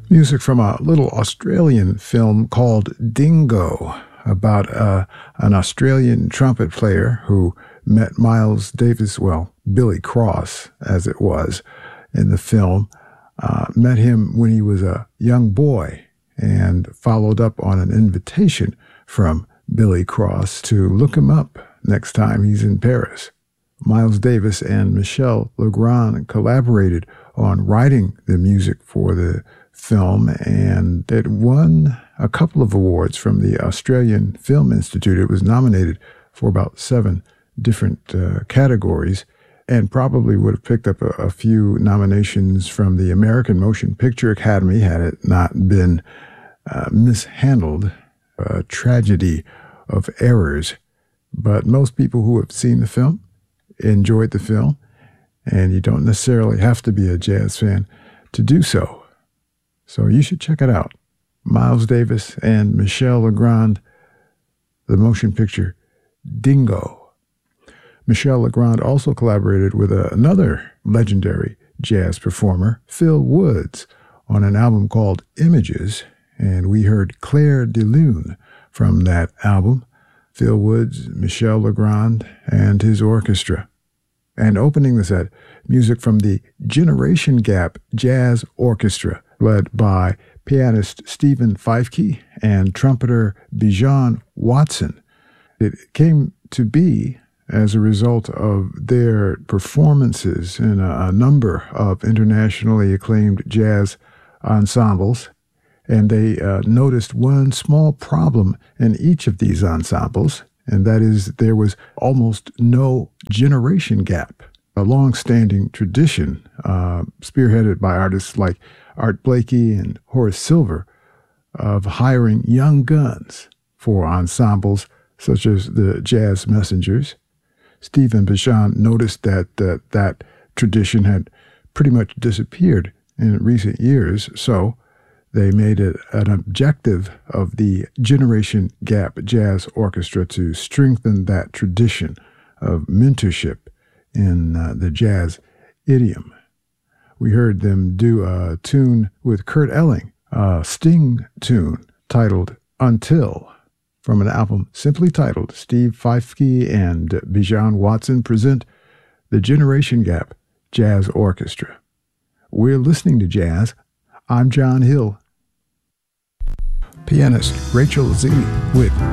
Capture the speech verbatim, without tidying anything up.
Music from a little Australian film called Dingo, about uh, an Australian trumpet player who met Miles Davis, well, Billy Cross, as it was in the film, uh, met him when he was a young boy and followed up on an invitation from Billy Cross to look him up next time he's in Paris. Miles Davis and Michel Legrand collaborated on writing the music for the film, and it won a couple of awards from the Australian Film Institute. It was nominated for about seven different uh, categories, and probably would have picked up a, a few nominations from the American Motion Picture Academy had it not been uh, mishandled, a tragedy of errors. But most people who have seen the film enjoyed the film, and you don't necessarily have to be a jazz fan to do so. So you should check it out. Miles Davis and Michel Legrand, the motion picture Dingo. Michel Legrand also collaborated with a, another legendary jazz performer, Phil Woods, on an album called Images, and we heard Clair de Lune from that album. Phil Woods, Michel Legrand, and his orchestra. And opening the set, music from the Generation Gap Jazz Orchestra, led by pianist Stephen Feifke and trumpeter Bijan Watson. It came to be as a result of their performances in a, a number of internationally acclaimed jazz ensembles, and they uh, noticed one small problem in each of these ensembles, and that is there was almost no generation gap, a long-standing tradition uh, spearheaded by artists like Art Blakey and Horace Silver of hiring young guns for ensembles such as the Jazz Messengers. Steve and Bijan noticed that uh, that tradition had pretty much disappeared in recent years, so they made it an objective of the Generation Gap Jazz Orchestra to strengthen that tradition of mentorship in uh, the jazz idiom. We heard them do a tune with Kurt Elling, a Sting tune titled Until, from an album simply titled Steve Feifke and Bijan Watson present the Generation Gap Jazz Orchestra. We're listening to jazz. I'm John Hill. Pianist Rachel Z with